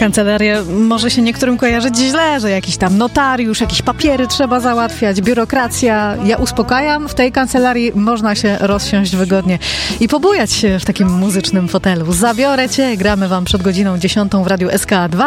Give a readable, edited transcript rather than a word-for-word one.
Kancelaria może się niektórym kojarzyć źle, że jakiś tam notariusz, jakieś papiery trzeba załatwiać, biurokracja. Ja uspokajam, w tej kancelarii można się rozsiąść wygodnie i pobujać się w takim muzycznym fotelu. Zabiorę cię, gramy wam przed godziną 10 w Radiu SK2.